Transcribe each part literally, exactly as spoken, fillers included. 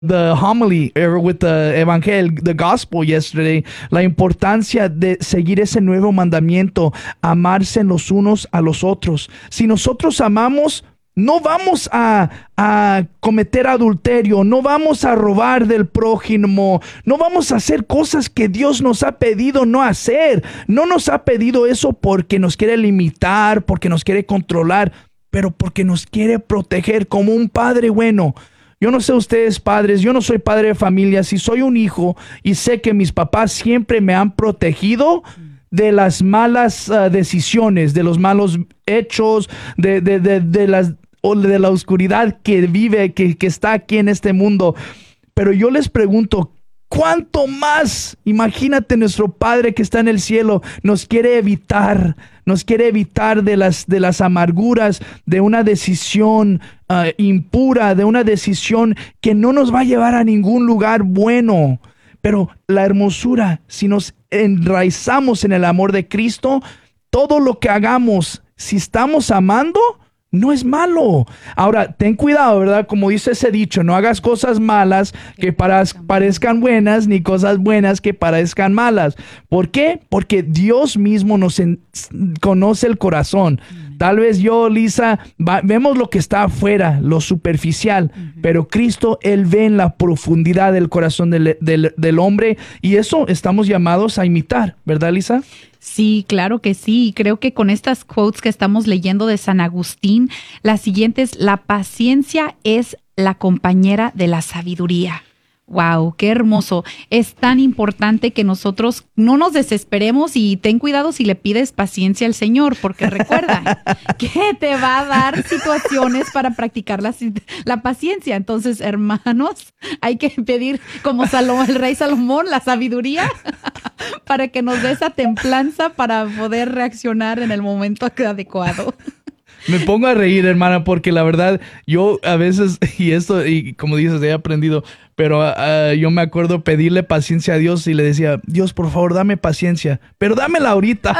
the homily uh, with the evangel, the gospel yesterday, la importancia de seguir ese nuevo mandamiento, amarse los unos a los otros. Si nosotros amamos, no vamos a, a cometer adulterio, no vamos a robar del prójimo, no vamos a hacer cosas que Dios nos ha pedido no hacer. No nos ha pedido eso porque nos quiere limitar, porque nos quiere controlar, pero porque nos quiere proteger como un padre bueno. Yo no sé ustedes padres, yo no soy padre de familia, si soy un hijo y sé que mis papás siempre me han protegido de las malas uh, decisiones, de los malos hechos, de, de, de, de, las, o de la oscuridad que vive, que, que está aquí en este mundo. Pero yo les pregunto, ¿cuánto más? Imagínate, nuestro Padre que está en el cielo nos quiere evitar, nos quiere evitar de las, de las amarguras, de una decisión uh, impura, de una decisión que no nos va a llevar a ningún lugar bueno. Pero la hermosura, si nos enraizamos en el amor de Cristo, todo lo que hagamos, si estamos amando, no es malo. Ahora, ten cuidado, ¿verdad? Como dice ese dicho, no hagas cosas malas que para, parezcan buenas, ni cosas buenas que parezcan malas. ¿Por qué? Porque Dios mismo nos en, conoce el corazón. Tal vez yo, Lisa, va, vemos lo que está afuera, lo superficial, uh-huh. pero Cristo, Él ve en la profundidad del corazón del, del, del hombre, y eso estamos llamados a imitar, ¿verdad, Lisa? Sí, claro que sí. Creo que con estas quotes que estamos leyendo de San Agustín, la siguiente es: la paciencia es la compañera de la sabiduría. Wow, qué hermoso. Es tan importante que nosotros no nos desesperemos, y ten cuidado si le pides paciencia al Señor, porque recuerda que te va a dar situaciones para practicar la, la paciencia. Entonces, hermanos, hay que pedir como Salomón, el rey Salomón, la sabiduría para que nos dé esa templanza para poder reaccionar en el momento adecuado. Me pongo a reír, hermana, porque la verdad, yo a veces, y esto, y como dices, he aprendido, pero uh, yo me acuerdo pedirle paciencia a Dios y le decía: Dios, por favor, dame paciencia, pero dámela ahorita.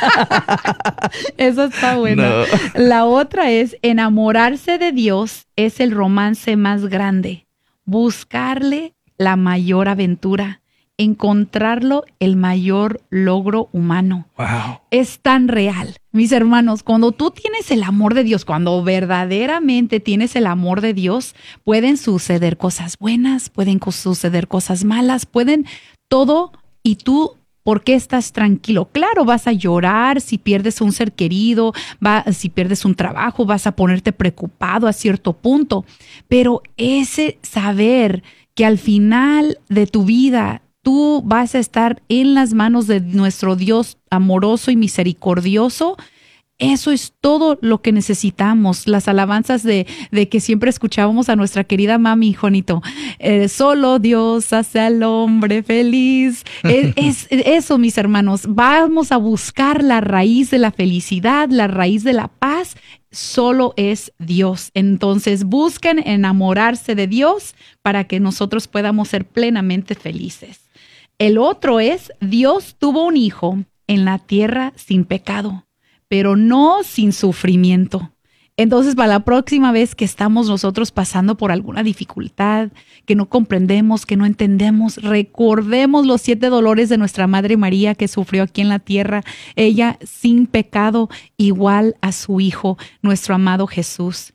Eso está bueno. No. La otra es: enamorarse de Dios es el romance más grande. Buscarle la mayor aventura. Encontrarlo el mayor logro humano. Wow. Es tan real. Mis hermanos, cuando tú tienes el amor de Dios, cuando verdaderamente tienes el amor de Dios, pueden suceder cosas buenas, pueden suceder cosas malas, pueden todo, y tú, ¿por qué estás tranquilo? Claro, vas a llorar si pierdes un ser querido, va, si pierdes un trabajo, vas a ponerte preocupado a cierto punto, pero ese saber que al final de tu vida tú vas a estar en las manos de nuestro Dios amoroso y misericordioso, eso es todo lo que necesitamos. Las alabanzas de, de que siempre escuchábamos a nuestra querida mami, Jonito. Eh, solo Dios hace al hombre feliz. Es, es eso, mis hermanos. Vamos a buscar la raíz de la felicidad, la raíz de la paz. Solo es Dios. Entonces busquen enamorarse de Dios para que nosotros podamos ser plenamente felices. El otro es: Dios tuvo un hijo en la tierra sin pecado, pero no sin sufrimiento. Entonces, para la próxima vez que estamos nosotros pasando por alguna dificultad, que no comprendemos, que no entendemos, recordemos los siete dolores de nuestra Madre María, que sufrió aquí en la tierra, ella sin pecado, igual a su Hijo, nuestro amado Jesús.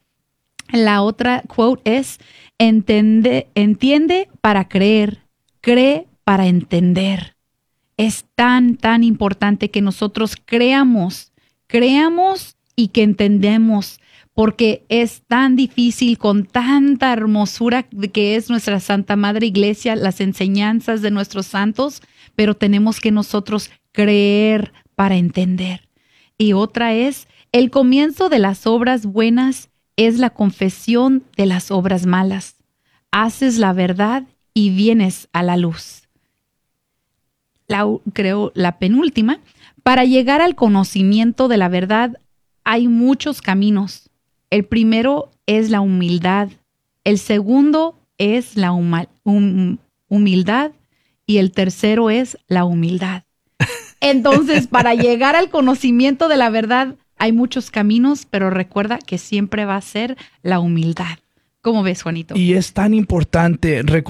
La otra quote es: entiende, entiende para creer, cree para entender. Es tan, tan importante que nosotros creamos, creamos y que entendemos, porque es tan difícil con tanta hermosura que es nuestra Santa Madre Iglesia, las enseñanzas de nuestros santos, pero tenemos que nosotros creer para entender. Y otra es: el comienzo de las obras buenas es la confesión de las obras malas. Haces la verdad y vienes a la luz. La, creo la penúltima: para llegar al conocimiento de la verdad hay muchos caminos. El primero es la humildad, el segundo es la huma, hum, humildad y el tercero es la humildad. Entonces, para llegar al conocimiento de la verdad hay muchos caminos, pero recuerda que siempre va a ser la humildad. ¿Cómo ves, Juanito? Y es tan importante